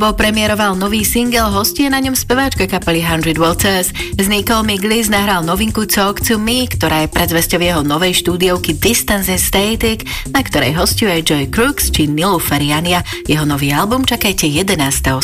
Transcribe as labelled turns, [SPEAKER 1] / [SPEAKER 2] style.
[SPEAKER 1] Premiéroval nový single, hostie na ňom speváčka kapely 100 Waters. S Nicole Miglis nahral novinku Talk to Me, ktorá je predzvesťou jeho novej štúdiovky Distance Static, na ktorej hostuje Joy Crooks či Nilu Feriania. Jeho nový album čakajte 11.